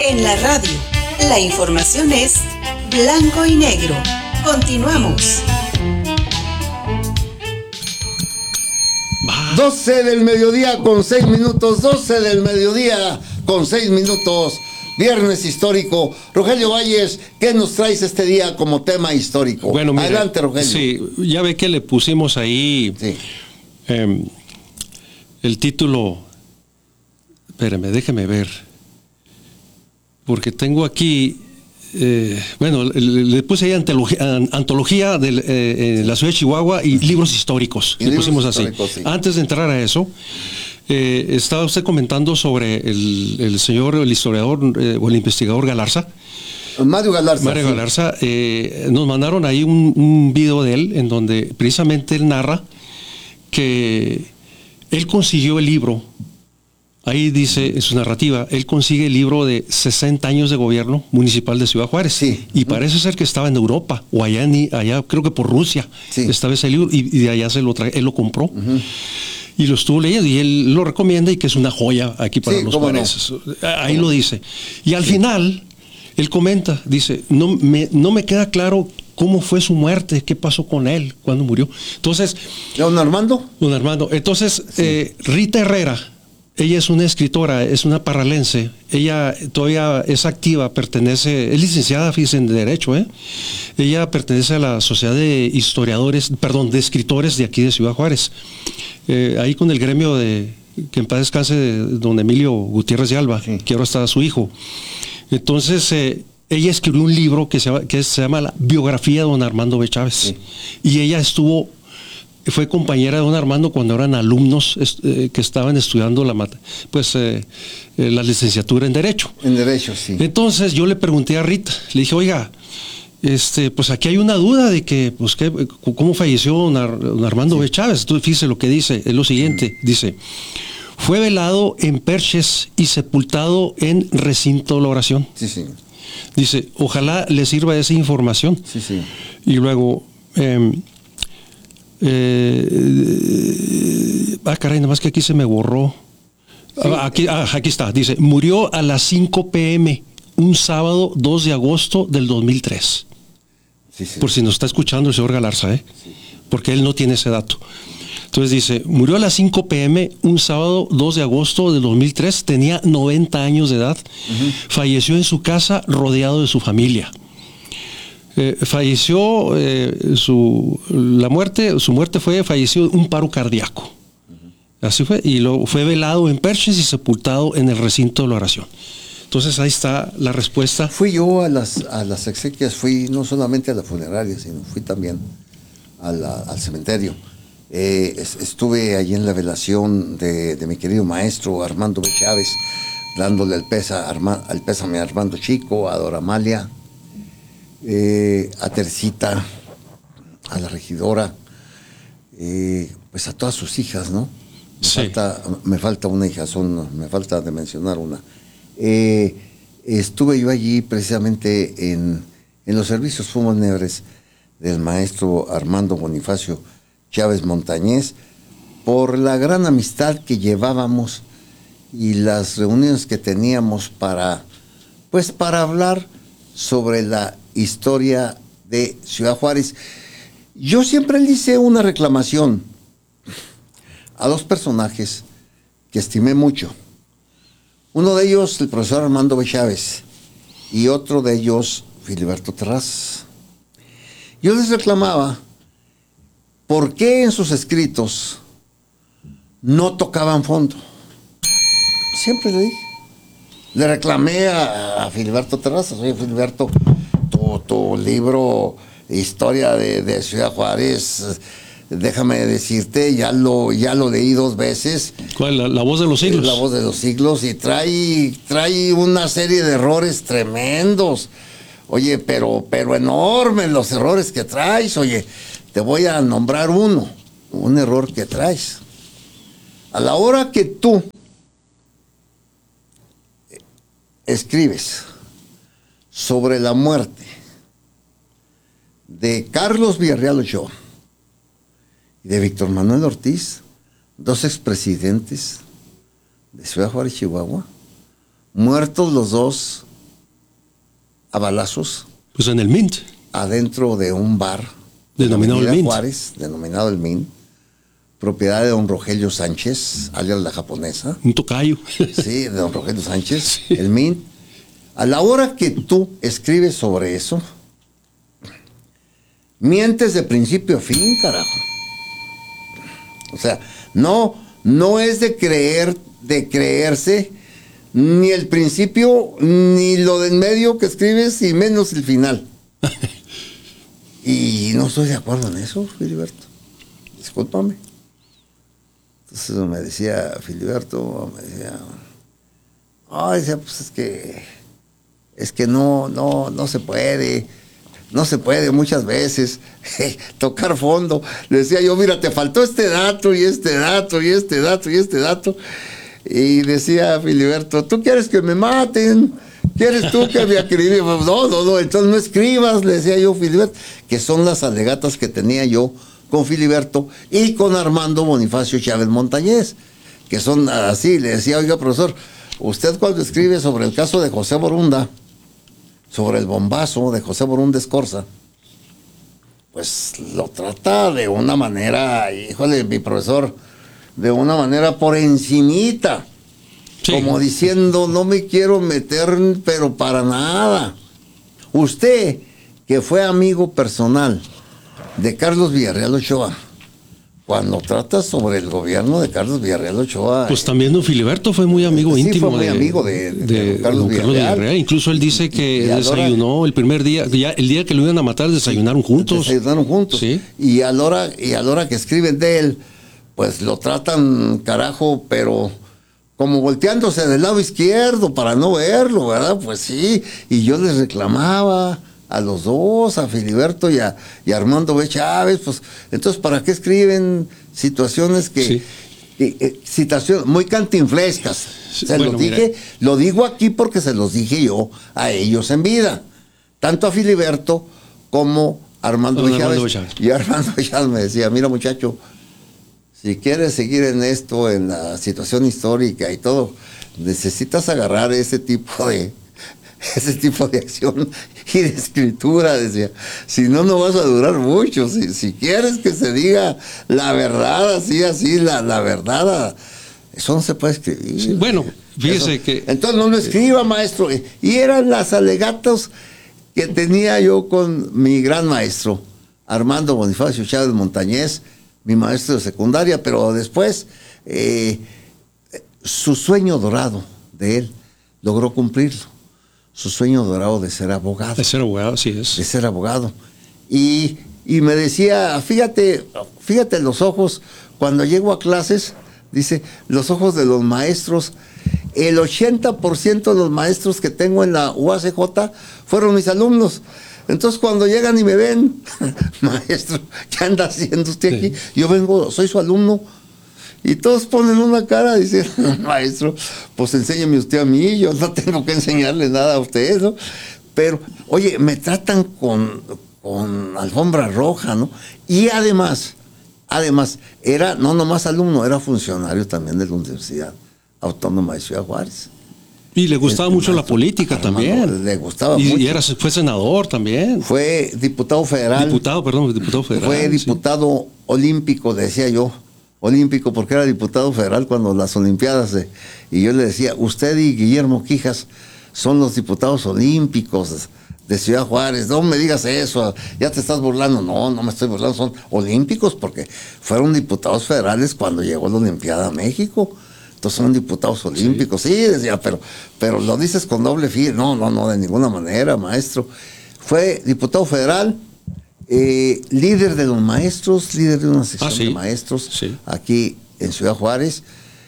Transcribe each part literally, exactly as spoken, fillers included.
En la radio, la información es blanco y negro. Continuamos. doce del mediodía con seis minutos, doce del mediodía con seis minutos, viernes histórico. Rogelio Valles, ¿qué nos traes este día como tema histórico? Bueno, mira, adelante, Rogelio. Sí, ya ve que le pusimos ahí sí. eh, el título. Espérame, déjeme ver. Porque tengo aquí, eh, bueno, le, le puse ahí antología, antología de eh, la ciudad de Chihuahua y libros históricos. Y le libros pusimos así. Sí. Antes de entrar a eso, eh, estaba usted comentando sobre el, el señor, el historiador eh, o el investigador Galarza. Mario Galarza. Mario sí. Galarza, eh, nos mandaron ahí un, un video de él en donde precisamente él narra que él consiguió el libro. Ahí dice en su narrativa, él consigue el libro de sesenta años de gobierno municipal de Ciudad Juárez. Sí. Y parece ser que estaba en Europa, o allá, en, allá creo que por Rusia, sí. estaba ese libro, y, y de allá se lo trae, él lo compró. Uh-huh. Y lo estuvo leyendo, y él lo recomienda, y que es una joya aquí para sí, los no. juareses. Ahí lo dice. Y al sí. final, él comenta, dice, no me, no me queda claro cómo fue su muerte, qué pasó con él, cuándo murió. Entonces... ¿Don Armando? Don Armando. Entonces, sí. eh, Rita Herrera... Ella es una escritora, es una parralense, ella todavía es activa, pertenece, es licenciada, fíjense, en Derecho, ¿eh? Ella pertenece a la Sociedad de Historiadores, perdón, de Escritores de aquí de Ciudad Juárez. Eh, ahí con el gremio de, que en paz descanse, de don Emilio Gutiérrez de Alba, sí. que ahora está su hijo. Entonces, eh, ella escribió un libro que se llama, que se llama La Biografía de don Armando B. Chávez. Sí. Y ella estuvo... Fue compañera de don Armando cuando eran alumnos eh, que estaban estudiando la, pues, eh, eh, la licenciatura en Derecho. En Derecho, sí. Entonces yo le pregunté a Rita, le dije, oiga, este, pues aquí hay una duda de que, pues, que, ¿cómo falleció don, Ar don Armando sí. B. Chávez? Entonces fíjese lo que dice, es lo siguiente, sí. dice, fue velado en Perches y sepultado en recinto de la oración. Sí, sí. Dice, ojalá le sirva esa información. Sí, sí. Y luego... Eh, Eh, ah, caray, nada más que aquí se me borró. Sí. Ah, aquí, ah, aquí está, dice, murió a las cinco pe eme un sábado dos de agosto del dos mil tres. Sí, sí. Por si nos está escuchando el señor Galarza, ¿eh? Sí. Porque él no tiene ese dato. Entonces dice, murió a las cinco pe eme un sábado dos de agosto del dos mil tres, tenía noventa años de edad, uh-huh. falleció en su casa rodeado de su familia. Eh, falleció, eh, su, la muerte, su muerte fue, falleció de un paro cardíaco. Uh-huh. Así fue, y luego fue velado en Perches y sepultado en el recinto de la oración. Entonces ahí está la respuesta. Fui yo a las, a las exequias, fui no solamente a la funeraria, sino fui también a la, al cementerio. Eh, estuve allí en la velación de, de mi querido maestro Armando B. Chávez, dándole el, pesa, Arma, el pésame a Armando Chico, a Dora Amalia, Eh, a Tercita, a la regidora, eh, pues a todas sus hijas, ¿no? Me, sí. falta, me falta una hija, son, me falta de mencionar una. Eh, estuve yo allí precisamente en, en los servicios fúnebres del maestro Armando Bonifacio Chávez Montañez, por la gran amistad que llevábamos y las reuniones que teníamos para, pues para hablar sobre la historia de Ciudad Juárez. Yo siempre le hice una reclamación a dos personajes que estimé mucho. Uno de ellos, el profesor Armando B. Chávez, y otro de ellos, Filiberto Terrazas. Yo les reclamaba por qué en sus escritos no tocaban fondo. Siempre le dije. Le reclamé a, a Filiberto Terrazas, oye, Filiberto, tu, tu libro Historia de, de Ciudad Juárez, déjame decirte, ya lo, ya lo leí dos veces. ¿Cuál? La, la voz de los siglos. La voz de los siglos, y trae, trae una serie de errores tremendos. Oye, pero, pero enormes los errores que traes. Oye, te voy a nombrar uno, un error que traes. A la hora que tú escribes sobre la muerte de Carlos Villarreal Ochoa y de Víctor Manuel Ortiz, dos expresidentes de Ciudad Juárez, Chihuahua, muertos los dos a balazos. Pues en el Mint. Adentro de un bar. Denominado el Mint. Juárez, denominado el Mint. Propiedad de don Rogelio Sánchez, alias la japonesa. Un tocayo. Sí, de don Rogelio Sánchez, sí. El Mint. A la hora que tú escribes sobre eso, mientes de principio a fin, carajo. O sea, no, no es de creer, de creerse, ni el principio, ni lo del medio que escribes, y menos el final. Y no estoy de acuerdo en eso, Filiberto. Discúlpame. Entonces me decía Filiberto, me decía, ay, decía, pues es que, es que no, no, no se puede, no se puede muchas veces tocar fondo. Le decía yo, mira, te faltó este dato y este dato y este dato y este dato. Y decía Filiberto, ¿tú quieres que me maten? ¿Quieres tú que me acribie? No, no, no, entonces no escribas, le decía yo a Filiberto, que son las alegatas que tenía yo con Filiberto y con Armando Bonifacio Chávez Montañez, que son así. Le decía, oiga, profesor, usted cuando escribe sobre el caso de José Borunda, sobre el bombazo de José Borunda Escorza, pues lo trata de una manera, híjole, mi profesor, de una manera por encimita, sí. Como diciendo, no me quiero meter, pero para nada. Usted, que fue amigo personal de Carlos Villarreal Ochoa, cuando trata sobre el gobierno de Carlos Villarreal Ochoa... Pues también don Filiberto fue muy amigo sí, íntimo fue muy de, amigo de, de, de, de Carlos, don Carlos Villarreal. Villarreal. Incluso él dice que Adora, desayunó el primer día, ya el día que lo iban a matar, desayunaron juntos. Desayunaron juntos. Sí. Y a la hora, y a la hora que escriben de él, pues lo tratan, carajo, pero como volteándose del lado izquierdo para no verlo, ¿verdad? Pues sí, y yo les reclamaba a los dos, a Filiberto y a, y a Armando B. Chávez, pues, entonces, ¿para qué escriben situaciones que, sí. eh, eh, situaciones muy cantinflescas? Sí, se bueno, los dije, mira. Lo digo aquí porque se los dije yo a ellos en vida, tanto a Filiberto como a Armando B. Chávez. Chávez. Y Armando B. Chávez me decía, mira muchacho, si quieres seguir en esto, en la situación histórica y todo, necesitas agarrar ese tipo de ese tipo de acción y de escritura, decía. Si no, no vas a durar mucho. Si, si quieres que se diga la verdad, así, así, la, la verdad, eso no se puede escribir. Sí, bueno, fíjese eso, que... Entonces no lo escriba, maestro. Y eran las alegatos que tenía yo con mi gran maestro, Armando Bonifacio Chávez Montañez, mi maestro de secundaria, pero después eh, su sueño dorado de él logró cumplirlo. Su sueño dorado de ser abogado. De ser abogado, sí es. De ser abogado. Y, y me decía, fíjate, fíjate los ojos, cuando llego a clases, dice, los ojos de los maestros, el ochenta por ciento de los maestros que tengo en la U A C J fueron mis alumnos. Entonces cuando llegan y me ven, maestro, ¿qué anda haciendo usted aquí? Sí. Yo vengo, soy su alumno. Y todos ponen una cara diciendo, maestro, pues enséñeme usted a mí, yo no tengo que enseñarle nada a usted, ¿no? Pero, oye, me tratan con, con alfombra roja, ¿no? Y además, además, era no nomás alumno, era funcionario también de la Universidad Autónoma de Ciudad Juárez. Y le gustaba mucho la política también. Le gustaba y, mucho. Y era, fue senador también. Fue diputado federal. Diputado, perdón, diputado federal. Fue diputado sí. olímpico, decía yo. Olímpico, porque era diputado federal cuando las Olimpiadas, de, y yo le decía, usted y Guillermo Quijas son los diputados olímpicos de Ciudad Juárez, no me digas eso, ya te estás burlando. No, no me estoy burlando, son olímpicos porque fueron diputados federales cuando llegó la Olimpiada a México, entonces son diputados olímpicos. Sí, sí decía, pero, pero lo dices con doble filo. No, no, no, de ninguna manera, maestro. Fue diputado federal, Eh, líder de los maestros, líder de una sección ah, sí. de maestros sí. aquí en Ciudad Juárez,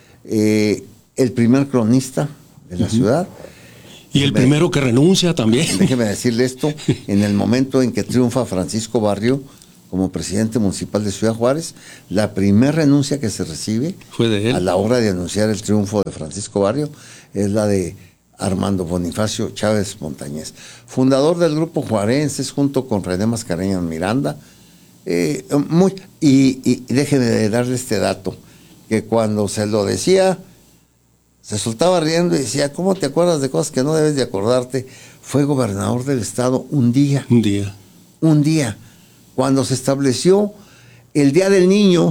eh, el primer cronista de la uh-huh. ciudad. Y el Me, primero que renuncia también. Déjeme decirle esto, en el momento en que triunfa Francisco Barrio como presidente municipal de Ciudad Juárez, la primera renuncia que se recibe fue de él. A la hora de anunciar el triunfo de Francisco Barrio es la de Armando Bonifacio Chávez Montañez, fundador del Grupo Juarenses junto con René Mascareñas Miranda. Eh, muy, y, y déjeme darle este dato, que cuando se lo decía, se soltaba riendo y decía, ¿cómo te acuerdas de cosas que no debes de acordarte? Fue gobernador del estado un día. Un día. Un día. Cuando se estableció el Día del Niño,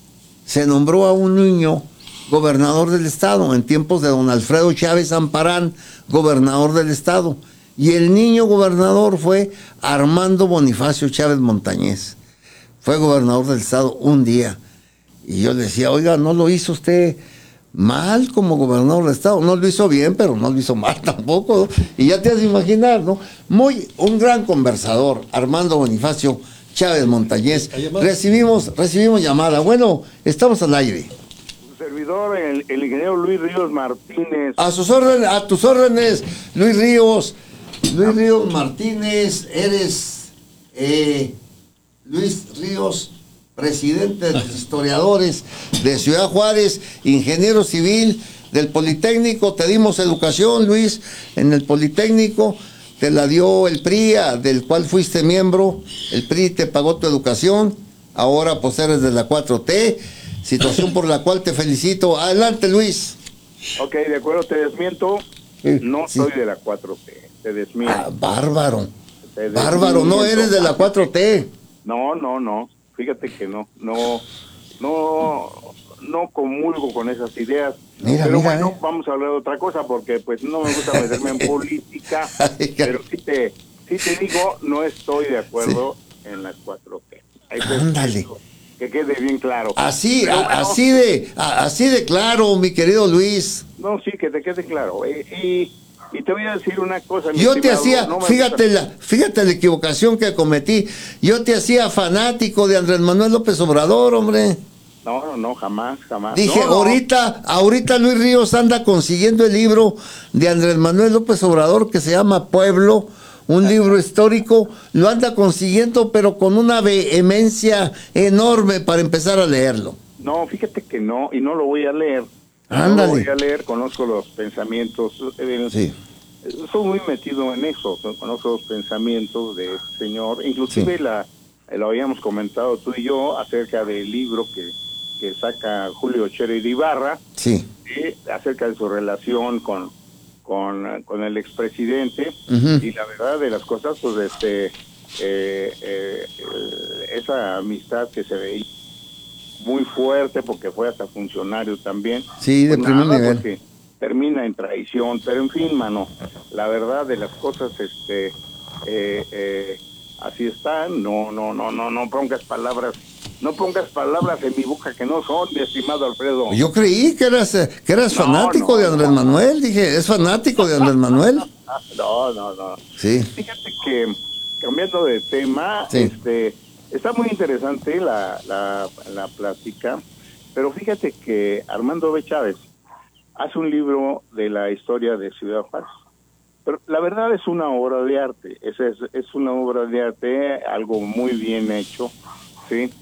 se nombró a un niño gobernador del estado, en tiempos de don Alfredo Chávez Amparán, gobernador del estado. Y el niño gobernador fue Armando Bonifacio Chávez Montañez. Fue gobernador del estado un día. Y yo le decía, oiga, ¿no lo hizo usted mal como gobernador del estado? No lo hizo bien, pero no lo hizo mal tampoco, ¿no? Y ya te has de imaginar, ¿no? Muy, un gran conversador, Armando Bonifacio Chávez Montañez. Recibimos, recibimos llamada. Bueno, estamos al aire. Servidor, el, el ingeniero Luis Ríos Martínez. A sus órdenes, a tus órdenes, Luis Ríos. Luis Ríos Martínez, eres eh, Luis Ríos, presidente de los historiadores de Ciudad Juárez, ingeniero civil del Politécnico. Te dimos educación, Luis, en el Politécnico. Te la dio el P R I A, del cual fuiste miembro. El P R I te pagó tu educación. Ahora pues eres de la cuatro T, situación por la cual te felicito. Adelante, Luis. Ok, de acuerdo, te desmiento. No sí. soy de la cuatro T, te desmiento. Ah, bárbaro. Te Bárbaro, desmiento. no eres de la cuatro T. No, no, no. Fíjate que no, no, no, no comulgo con esas ideas. Mira, pero mira, bueno, eh. vamos a hablar de otra cosa porque pues no me gusta meterme en política. Ay, pero sí te, sí te digo, no estoy de acuerdo sí. en la cuatro T. Ándale. Que quede bien claro. Así, Pero a, bueno, así de, a, así de claro, mi querido Luis. No, sí, que te quede claro. Y, y, y te voy a decir una cosa. Yo te estimado, hacía, no me fíjate gusta. la, fíjate la equivocación que cometí. Yo te hacía fanático de Andrés Manuel López Obrador, hombre. No, no, no, jamás, jamás. Dije, no, no. ahorita, ahorita Luis Ríos anda consiguiendo el libro de Andrés Manuel López Obrador que se llama Pueblo, un libro histórico, lo anda consiguiendo, pero con una vehemencia enorme para empezar a leerlo. No, fíjate que no, y no lo voy a leer. Ándale. No lo voy a leer, conozco los pensamientos. Eh, Sí. Soy muy metido en eso, conozco los pensamientos de este señor. Inclusive Sí. la, lo habíamos comentado tú y yo acerca del libro que, que saca Julio Scherer Ibarra, Sí. eh, acerca de su relación con, con, con el expresidente. Uh-huh. Y la verdad de las cosas, pues este eh, eh, eh, esa amistad que se veía muy fuerte, porque fue hasta funcionario también. Sí, de pues primer nada, nivel. porque termina en traición, pero en fin, mano, la verdad de las cosas, este, eh, eh, así están. No, no, no, no, no pongas palabras, no pongas palabras en mi boca que no son, mi estimado Alfredo. Yo creí que eras, eh, que eras No, fanático no, de Andrés no. Manuel, dije, ¿es fanático de Andrés Manuel? No, no, no. Sí. Fíjate que, cambiando de tema, Sí. este, está muy interesante la, la, la plática, pero fíjate que Armando B. Chávez hace un libro de la historia de Ciudad Juárez. Pero la verdad es una obra de arte, es, es, es una obra de arte, algo muy bien hecho, ¿sí?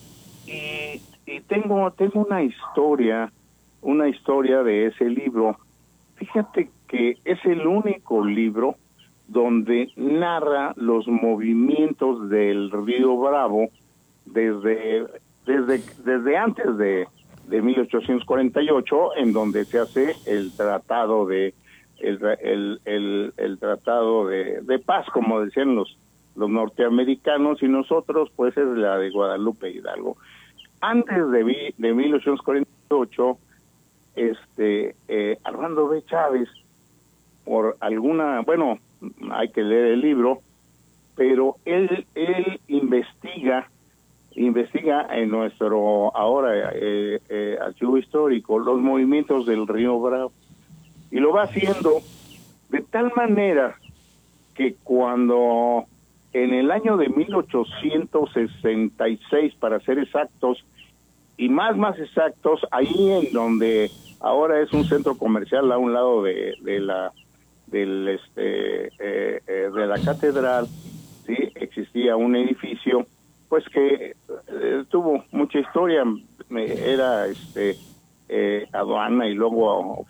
Y, y tengo, tengo una historia, una historia de ese libro. Fíjate que es el único libro donde narra los movimientos del río Bravo desde, desde, desde antes de, de mil ochocientos cuarenta y ocho, en donde se hace el tratado de el, el, el, el tratado de, de paz, como decían los, los norteamericanos, y nosotros pues es la de Guadalupe Hidalgo. Antes de, de mil ochocientos cuarenta y ocho, este eh, Armando B. Chávez, por alguna, bueno, hay que leer el libro, pero él él investiga investiga en nuestro ahora eh, eh, archivo histórico los movimientos del río Bravo, y lo va haciendo de tal manera que cuando en el año de mil ochocientos sesenta y seis, para ser exactos, y más más exactos, ahí en donde ahora es un centro comercial a un lado de, de la del este eh, eh, de la catedral, sí, existía un edificio pues que eh, tuvo mucha historia, era este eh, aduana y luego